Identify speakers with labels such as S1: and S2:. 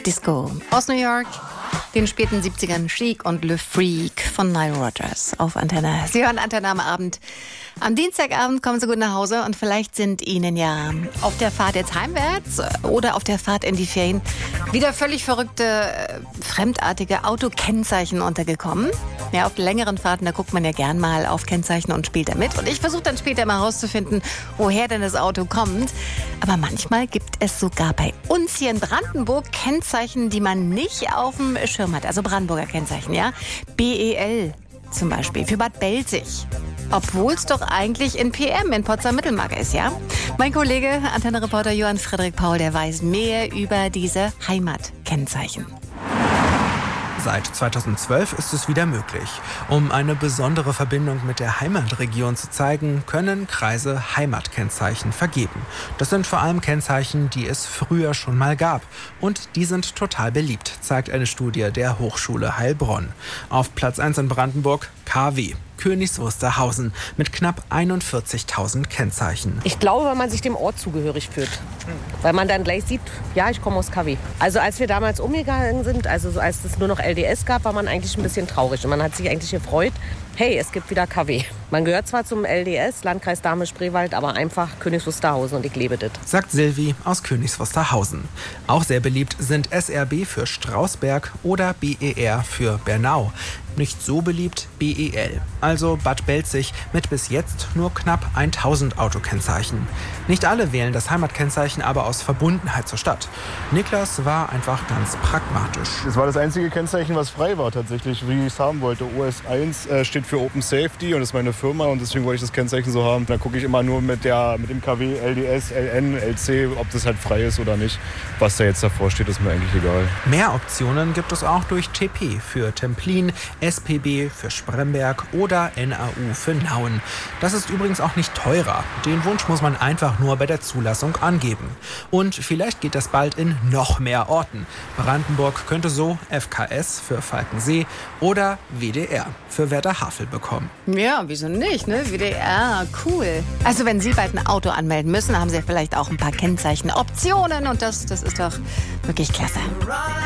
S1: Disco. Aus New York, den späten 70ern, Chic und Le Freak von Nile Rodgers auf Antenne. Sie hören Antenne am Abend. Am Dienstagabend kommen Sie gut nach Hause und vielleicht sind Ihnen ja auf der Fahrt jetzt heimwärts oder auf der Fahrt in die Ferien wieder völlig verrückte, fremdartige Autokennzeichen untergekommen. Ja, auf längeren Fahrten, da guckt man ja gern mal auf Kennzeichen und spielt damit. Und ich versuche dann später mal herauszufinden, woher denn das Auto kommt. Aber manchmal gibt es sogar bei uns hier in Brandenburg Kennzeichen, die man nicht auf dem Schirm hat. Also Brandenburger Kennzeichen, ja. BEL zum Beispiel für Bad Belzig. Obwohl es doch eigentlich in PM, in Potsdam-Mittelmark ist, ja? Mein Kollege, Antenne-Reporter Johann Frederik Paul, der weiß mehr über diese Heimatkennzeichen.
S2: Seit 2012 ist es wieder möglich. Um eine besondere Verbindung mit der Heimatregion zu zeigen, können Kreise Heimatkennzeichen vergeben. Das sind vor allem Kennzeichen, die es früher schon mal gab. Und die sind total beliebt, zeigt eine Studie der Hochschule Heilbronn. Auf Platz 1 in Brandenburg KW. Königs Wusterhausen mit knapp 41.000 Kennzeichen.
S3: Ich glaube, weil man sich dem Ort zugehörig fühlt. Weil man dann gleich sieht, ja, ich komme aus KW. Also als wir damals umgegangen sind, also als es nur noch LDS gab, war man eigentlich ein bisschen traurig. Und man hat sich eigentlich gefreut, hey, es gibt wieder KW. Man gehört zwar zum LDS, Landkreis Dahme-Spreewald, aber einfach Königs Wusterhausen und ich lebe das.
S2: Sagt Silvi aus Königs Wusterhausen. Auch sehr beliebt sind SRB für Strausberg oder BER für Bernau. Nicht so beliebt BEL, also Bad Belzig mit bis jetzt nur knapp 1000 Autokennzeichen. Nicht alle wählen das Heimatkennzeichen aber aus Verbundenheit zur Stadt. Niklas war einfach ganz pragmatisch.
S4: Es war das einzige Kennzeichen, was frei war tatsächlich, wie ich es haben wollte. OS1 steht für Open Safety und das ist meine Firma und deswegen wollte ich das Kennzeichen so haben. Da gucke ich immer nur mit dem KW, LDS, LN, LC, ob das halt frei ist oder nicht. Was da jetzt davor steht, ist mir eigentlich egal.
S2: Mehr Optionen gibt es auch durch TP für Templin, SPB für Spremberg oder NAU für Nauen. Das ist übrigens auch nicht teurer. Den Wunsch muss man einfach nur bei der Zulassung angeben. Und vielleicht geht das bald in noch mehr Orten. Brandenburg könnte so FKS für Falkensee oder WDR für Werder-Havel bekommen.
S1: Ja, wieso nicht, ne? WDR, cool. Also wenn Sie bald ein Auto anmelden müssen, haben Sie vielleicht auch ein paar Kennzeichenoptionen und das ist doch wirklich klasse.